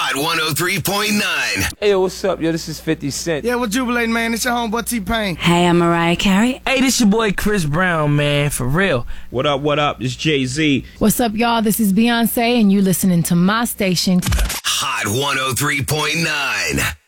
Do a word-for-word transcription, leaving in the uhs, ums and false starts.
Hot one oh three point nine. Hey, yo, what's up, yo? This is fifty Cent. Yeah, we're jubilating, man. It's your homeboy T-Pain. Hey, I'm Mariah Carey. Hey, this your boy Chris Brown, man, for real. What up, what up? It's Jay-Z. What's up, y'all? This is Beyonce, and you listening to my station. Hot one oh three point nine.